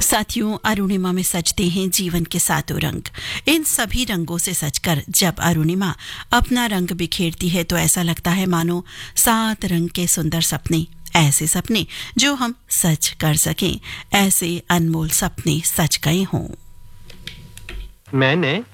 साथियों, अरुणिमा में सजते हैं जीवन के सातों रंग। इन सभी रंगों से सजकर जब अरुणिमा अपना रंग बिखेरती है तो ऐसा लगता है मानो 7 रंग के सुंदर सपने, ऐसे सपने जो हम सच कर सकें, ऐसे अनमोल सपने सच गए हों। मैंने